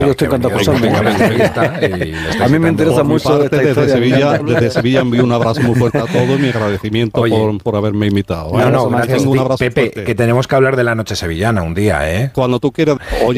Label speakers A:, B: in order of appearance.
A: Yo estoy contando cosas muy buenas. A mí me interesa mucho esta historia.
B: Desde Sevilla envío un abrazo muy fuerte a todos y mi agradecimiento por haberme invitado.
C: Gracias. Un abrazo Pepe, fuerte. Que tenemos que hablar de la noche sevillana un día, ¿eh?
B: Cuando tú quieras. Oye,